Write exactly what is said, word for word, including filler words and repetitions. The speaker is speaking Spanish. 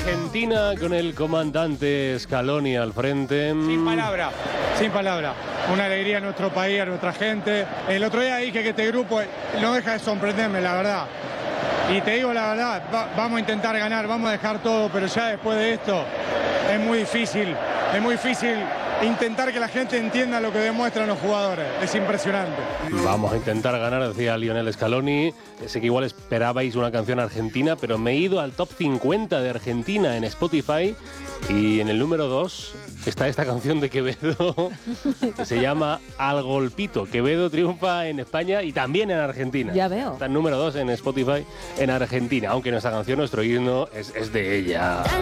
Argentina con el comandante Scaloni al frente. Sin palabra, sin palabra. Una alegría a nuestro país, a nuestra gente. El otro día dije que este grupo no deja de sorprenderme, la verdad. Y te digo la verdad, va, vamos a intentar ganar, vamos a dejar todo, pero ya después de esto es muy difícil, es muy difícil intentar que la gente entienda lo que demuestran los jugadores. Es impresionante. Vamos a intentar ganar, decía Lionel Scaloni. Sé que igual esperabais una canción argentina, pero me he ido al top cincuenta de Argentina en Spotify y en el número dos está esta canción de Quevedo que se llama Al Golpito. Quevedo triunfa en España y también en Argentina. Ya veo. Está en número dos en Spotify en Argentina, aunque nuestra canción, nuestro himno, es, es de ella.